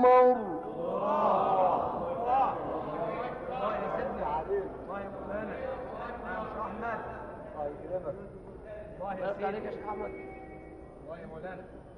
القمر. الله يا سيدنا عليك. الله يا مولانا. يا شيخ احمد. الله يكرمك. الله يا سيدي. عليك يا شيخ احمد. الله يا مولانا.